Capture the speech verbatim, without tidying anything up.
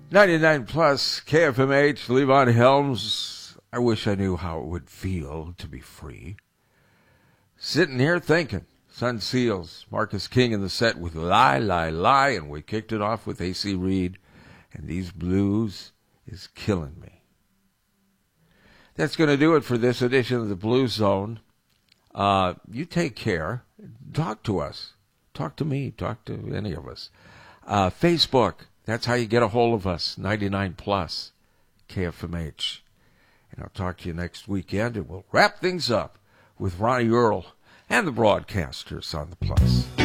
ninety-nine plus K F M H, Levon Helms. I wish I knew how it would feel to be free. Sitting here thinking. Sun Seals, Marcus King in the set with Lie, Lie, Lie, and we kicked it off with A C Reed, and These Blues is Killing Me. That's going to do it for this edition of the Blues Zone. Uh, you take care. Talk to us. Talk to me. Talk to any of us. Uh, Facebook, that's how you get a hold of us, ninety-nine plus K F M H. And I'll talk to you next weekend, and we'll wrap things up with Ronnie Earl and the broadcasters on the Plus.